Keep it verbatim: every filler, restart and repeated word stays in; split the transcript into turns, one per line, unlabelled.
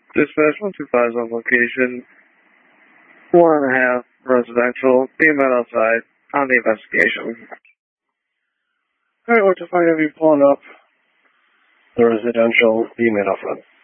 Dispatch one two five is on location. One and a half residential. Be met outside on the investigation.
Alright, what to find have you pulling up the residential B-man up front?